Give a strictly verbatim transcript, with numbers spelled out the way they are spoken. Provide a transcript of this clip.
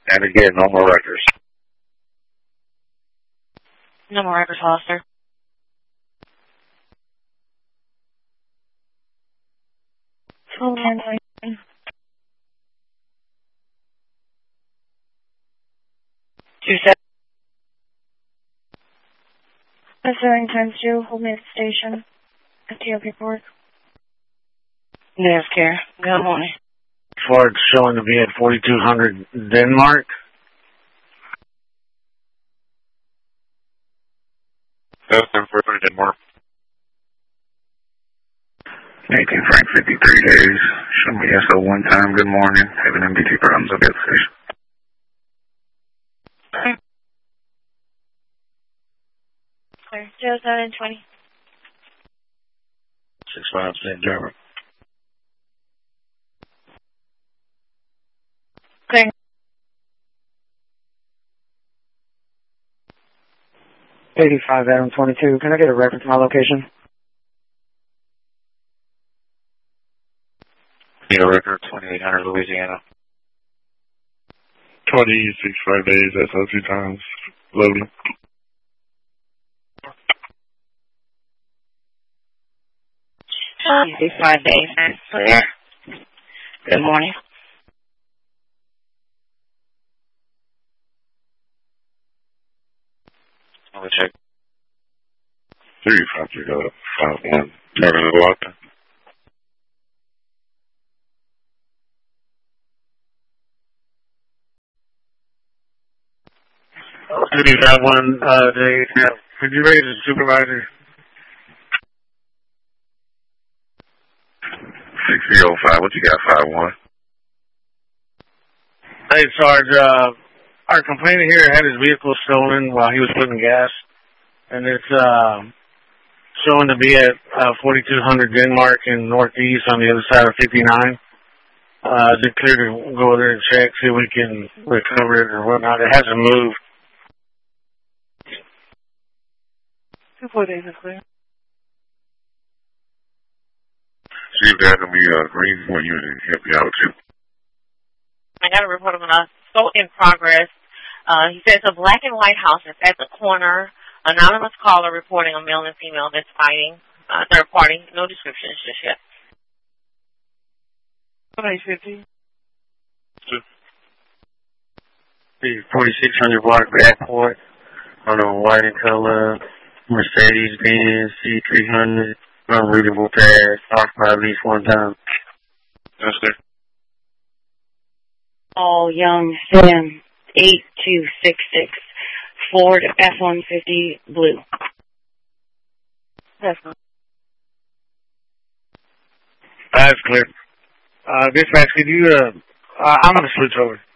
And again, no more records. No more records, Hollister. twelve nine. Two seven. Pursuing times two, hold me at the station. F T O paperwork. Yes, care. Good morning. Ford showing to be at forty-two hundred Denmark. That's in for Denmark. eighteen Frank, fifty-three days. Show me S O one time. Good morning. Having M B T problems. I'll be at the station. Clear. zero seven twenty. six five, Saint Driver. Clear. eighty-five Adam twenty-two. Can I get a reference to my location? Yeah, record twenty-eight hundred Louisiana. twenty, sixty-five days, S O two times. Loading. sixty-five days. Clear. Good morning. Let me check. Three five three go five one. Turning the lock. City five one, uh, they, yeah. Could you raise the supervisor? six oh five, what you got, five one? Hey, Sarge, uh, our complainant here had his vehicle stolen while he was putting gas, and it's, uh, showing to be at, uh, forty-two hundred Denmark in Northeast on the other side of fifty-nine. Uh, is it clear to go there and check, see if we can recover it or whatnot? It hasn't moved. Two four days is clear. See if there's going to be a green for you to help you out too. I got a report of an assault in progress. Uh, he says a black and white house is at the corner. Anonymous caller reporting a male and female that's fighting. Uh, third party, no descriptions just yet. fifty. forty-six hundred block backport on a white and color Mercedes-Benz C three hundred, unreadable tag, off by at least one time. Yes, sir. All Young Sam eight two six six Ford F one fifty blue. That's fine. That's clear. Uh, dispatch, could you, uh, uh, I'm going to switch over.